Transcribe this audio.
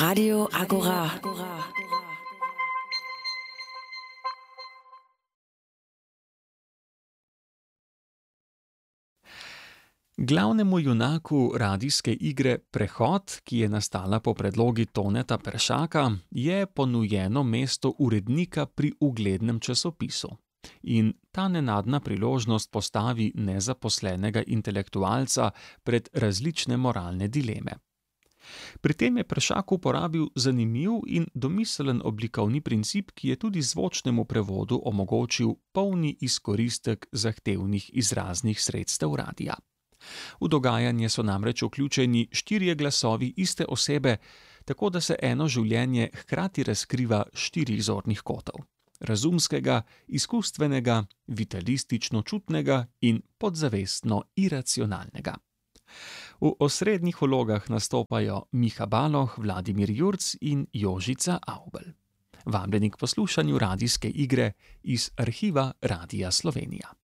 Radio Agora. Glavnemu junaku radijske igre Prehod, ki je nastala po predlogi Toneta Peršaka, je ponujeno mesto urednika pri uglednem časopisu. In ta nenadna priložnost postavi nezaposlenega intelektualca pred različne moralne dileme. Pri tem je Peršak uporabil zanimiv in domiselen oblikovni princip, ki je tudi zvočnemu prevodu omogočil polni izkoristek zahtevnih izraznih sredstev radia. V dogajanje so namreč vključeni 4 glasovi iste osebe, tako da se eno življenje hkrati razkriva 4 zornih kotov: razumskega, izkustvenega, vitalistično-čutnega in podzavestno iracionalnega. V osrednjih vlogah nastopajo Miha Baloh, Vladimir Jurc in Jožica Avbelj. Vabljeni k poslušanju radijske igre iz arhiva Radia Slovenija.